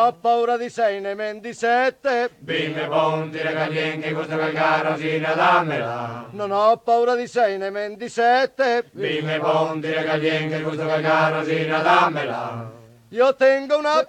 ho paura di 6 ne men di 7. Bimbe ponti regaglienghe questo calcaro sino dammela. Non ho paura di 6 ne men di 7. Bimbe ponti regaglienghe questo calcaro sino dammela. Io tengo una